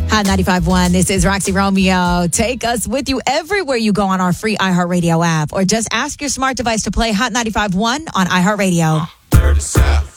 Hot 95.1, this is Roxy Romeo. Take us with you everywhere you go on our free iHeartRadio app, or just ask your smart device to play Hot 95.1 on iHeartRadio. Dirty South.